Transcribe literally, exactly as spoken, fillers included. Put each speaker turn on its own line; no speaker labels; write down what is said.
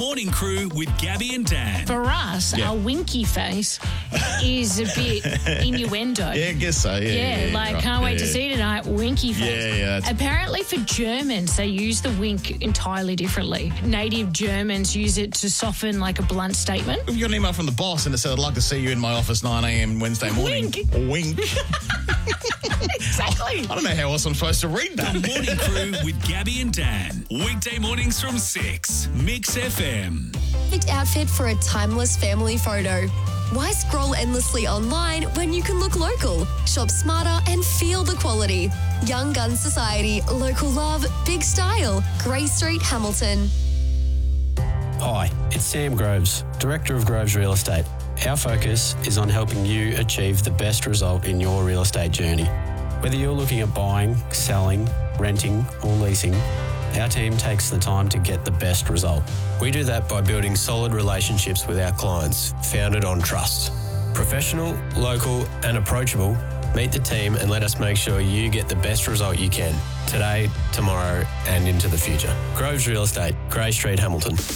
Morning Crew with Gabby and Dan.
For us,
Yeah.
our winky face is a bit innuendo.
Yeah, I guess so. Yeah,
Yeah,
yeah,
like
right.
can't wait
Yeah,
to
yeah.
see tonight, winky face.
Yeah, yeah, that's-
Apparently for Germans, they use the wink entirely differently. Native Germans use it to soften like a blunt statement.
If you got an email from the boss and it said, I'd like to see you in my office nine a.m. Wednesday morning.
Wink.
Wink.
Exactly.
I don't know how else I'm supposed to read that.
The Morning Crew with Gabby and Dan. Weekday mornings from six. Mix F M.
Perfect outfit for a timeless family photo. Why scroll endlessly online when you can look local? Shop smarter and feel the quality. Young Guns Society, local love, big style. Grey Street, Hamilton.
Hi, it's Sam Groves, Director of Groves Real Estate. Our focus is on helping you achieve the best result in your real estate journey. Whether you're looking at buying, selling, renting or leasing, our team takes the time to get the best result. We do that by building solid relationships with our clients, founded on trust. Professional, local and approachable, meet the team and let us make sure you get the best result you can, today, tomorrow and into the future. Groves Real Estate, Grey Street, Hamilton.